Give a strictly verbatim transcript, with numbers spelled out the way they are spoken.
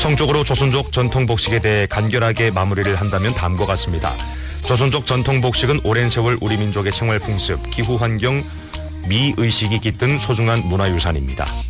청쪽으로 조선족 전통복식에 대해 간결하게 마무리를 한다면 다음과 같습니다. 조선족 전통복식은 오랜 세월 우리 민족의 생활풍습, 기후환경, 미의식이 깃든 소중한 문화유산입니다.